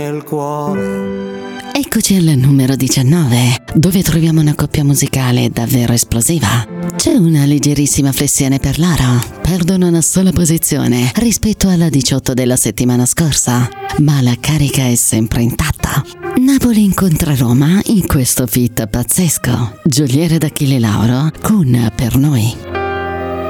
il cuore. Eccoci al numero 19, dove troviamo una coppia musicale davvero esplosiva. C'è una leggerissima flessione per loro, perdono una sola posizione rispetto alla 18 della settimana scorsa, ma la carica è sempre intatta. Napoli incontra Roma in questo feat pazzesco. Giuliere d'Achille Lauro con Per Noi.